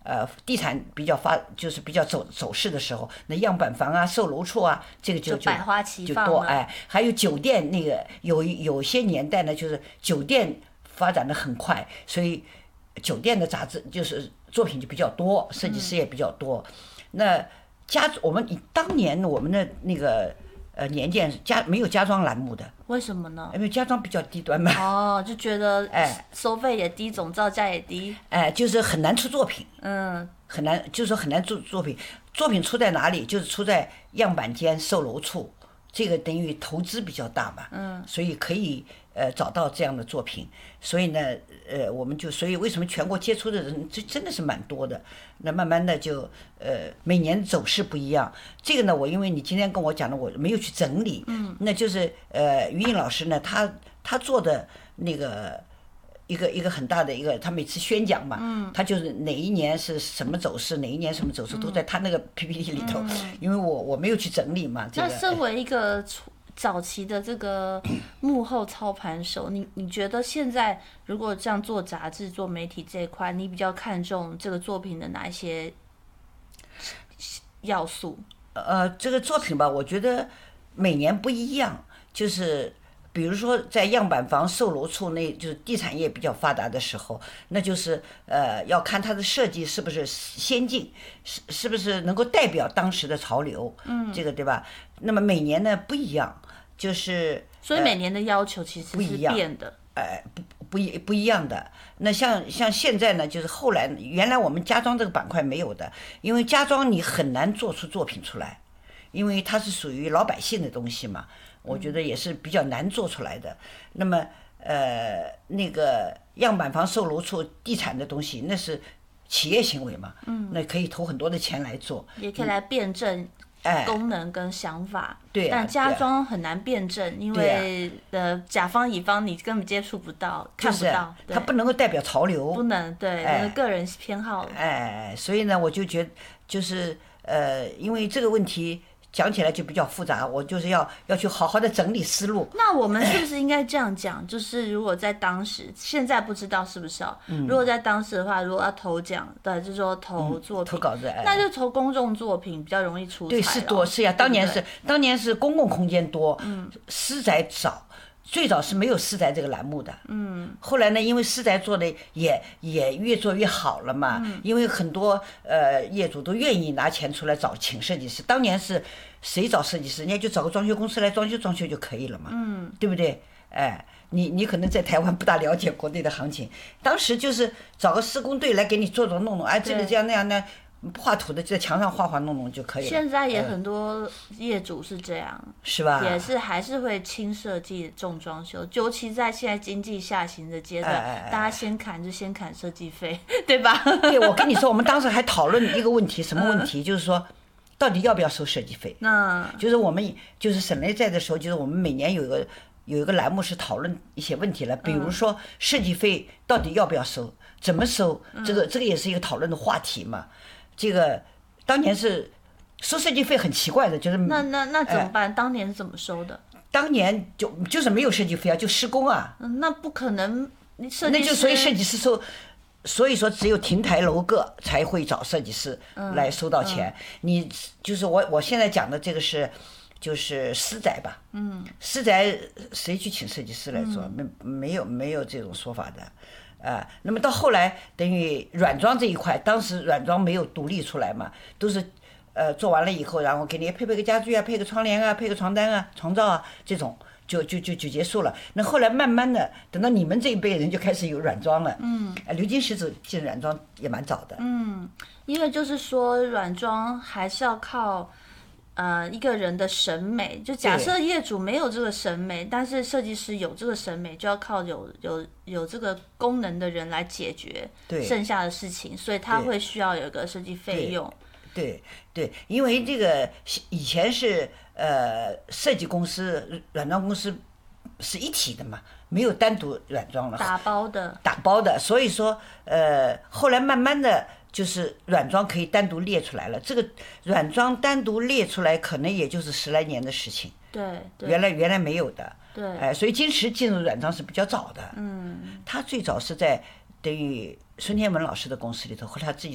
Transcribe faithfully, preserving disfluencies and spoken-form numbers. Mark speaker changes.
Speaker 1: 呃地产比较发就是比较走走势的时候，那样板房啊、售楼处啊，这个就
Speaker 2: 就百花齐放
Speaker 1: 就多哎。还有酒店那个有有些年代呢，就是酒店发展的很快，所以酒店的杂志就是作品就比较多，设计师也比较多。嗯、那家我们当年我们的那个。呃，年鉴家没有家装栏目的，
Speaker 2: 为什么呢？
Speaker 1: 因为家装比较低端嘛。
Speaker 2: 哦，就觉得哎，收费也低，总造价也低。
Speaker 1: 哎，就是很难出作品。
Speaker 2: 嗯，
Speaker 1: 很难，就是说很难做作品。作品出在哪里？就是出在样板间、售楼处，这个等于投资比较大嘛。
Speaker 2: 嗯。
Speaker 1: 所以可以呃找到这样的作品。所以呢，呃，我们就所以为什么全国接触的人这真的是蛮多的。那慢慢的就呃每年走势不一样。这个呢，我因为你今天跟我讲的，我没有去整理。
Speaker 2: 嗯。
Speaker 1: 那就是呃于颖老师呢，他他做的那个一个一个很大的一个，他每次宣讲嘛，
Speaker 2: 嗯。
Speaker 1: 他就是哪一年是什么走势，哪一年什么走势，都在他那个 P P T 里头。
Speaker 2: 嗯、
Speaker 1: 因为我我没有去整理嘛。这个、
Speaker 2: 那身为一个早期的这个幕后操盘手，你你觉得现在如果这样做杂志、做媒体这一块，你比较看重这个作品的哪一些要素？
Speaker 1: 呃，这个作品吧，我觉得每年不一样，就是比如说在样板房、售楼处那，就是地产业比较发达的时候，那就是呃要看它的设计是不是先进，是是不是能够代表当时的潮流，
Speaker 2: 嗯，
Speaker 1: 这个对吧？那么每年呢不一样，就是
Speaker 2: 所以每年的要求其实是变的，
Speaker 1: 呃不不一不一样的。那像像现在呢，就是后来原来我们家装这个板块没有的，因为家装你很难做出作品出来，因为它是属于老百姓的东西嘛，我觉得也是比较难做出来的。那么呃那个样板房、售楼处、地产的东西，那是企业行为嘛，
Speaker 2: 嗯，
Speaker 1: 那可以投很多的钱来做，
Speaker 2: 也可以来辩证。功能跟想法，
Speaker 1: 对、啊，
Speaker 2: 但家装很难辩证，因为呃甲方乙方你根本接触不到，看不到，
Speaker 1: 它不能够代表潮流，
Speaker 2: 不能对，
Speaker 1: 哎、
Speaker 2: 个人偏好。
Speaker 1: 哎，所以呢，我就觉得就是呃，因为这个问题讲起来就比较复杂，我就是要要去好好的整理思路。
Speaker 2: 那我们是不是应该这样讲？就是如果在当时，现在不知道是不是哦。
Speaker 1: 嗯、
Speaker 2: 如果在当时的话，如果要投奖的，就是说投作品、
Speaker 1: 嗯、投稿子，哎、
Speaker 2: 那就投公众作品比较容易出彩。
Speaker 1: 对，是多是呀、啊，当年是当年是公共空间多，嗯，私宅少。最早是没有私宅这个栏目的，
Speaker 2: 嗯，
Speaker 1: 后来呢，因为私宅做的也也越做越好了嘛，
Speaker 2: 嗯、
Speaker 1: 因为很多呃业主都愿意拿钱出来找请设计师。当年是谁找设计师，人家就找个装修公司来装修装修就可以了嘛，
Speaker 2: 嗯，
Speaker 1: 对不对？哎，你你可能在台湾不大了解国内的行情，当时就是找个施工队来给你做做弄弄，哎，这个这样那样呢。画图的就在墙上画画弄弄就可以了。
Speaker 2: 现在也很多业主是这样，
Speaker 1: 嗯、是吧？
Speaker 2: 也是还是会轻设计重装修，尤其在现在经济下行的阶段，
Speaker 1: 哎哎哎
Speaker 2: 大家先砍就先砍设计费，对吧？
Speaker 1: 对，我跟你说，我们当时还讨论一个问题，什么问题？嗯、就是说，到底要不要收设计费？
Speaker 2: 那
Speaker 1: 就是我们就是省内在的时候，就是我们每年有一个有一个栏目是讨论一些问题了，比如说设计费到底要不要收，怎么收？这个这个也是一个讨论的话题嘛。这个当年是收设计费很奇怪的，就是
Speaker 2: 那那那怎么办？哎、当年是怎么收的？
Speaker 1: 当年就就是没有设计费啊，就施工啊。
Speaker 2: 嗯、那不可能，你设计师
Speaker 1: 那就所以设计师收，所以说只有亭台楼阁才会找设计师来收到钱。嗯嗯、你就是我我现在讲的这个是就是私宅吧？
Speaker 2: 嗯，
Speaker 1: 私宅谁去请设计师来做？
Speaker 2: 嗯、
Speaker 1: 没没有没有这种说法的。啊、呃，那么到后来等于软装这一块，当时软装没有独立出来嘛，都是，呃，做完了以后，然后给你配备个家具啊，配个窗帘啊，配个床单啊、床罩啊，这种就就就就结束了。那后来慢慢的，等到你们这一辈人就开始有软装了。
Speaker 2: 嗯，
Speaker 1: 呃，刘金石走进软装也蛮早的。
Speaker 2: 嗯，因为就是说软装还是要靠。呃，一个人的审美，就假设业主没有这个审美，但是设计师有这个审美，就要靠有有有这个功能的人来解决剩下的事情，所以他会需要有一个设计费用。
Speaker 1: 对 对, 对，因为这个以前是呃设计公司、软装公司是一体的嘛，没有单独软装了，
Speaker 2: 打包的，
Speaker 1: 打包的，所以说呃后来慢慢的。就是软装可以单独列出来了，这个软装单独列出来，可能也就是十来年的事情。
Speaker 2: 对，对
Speaker 1: 原来原来没有的。
Speaker 2: 对，
Speaker 1: 哎、呃，所以金石进入软装是比较早的。
Speaker 2: 嗯，
Speaker 1: 他最早是在等于孙天文老师的公司里头，和他自己。